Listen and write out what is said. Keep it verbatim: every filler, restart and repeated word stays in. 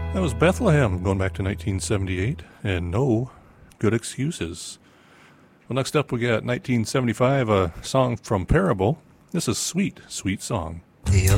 That was Bethlehem, going back to nineteen seventy-eight, and No Good Excuses. Well, next up we got nineteen seventy-five, a song from Parable. This is Sweet, Sweet Song. The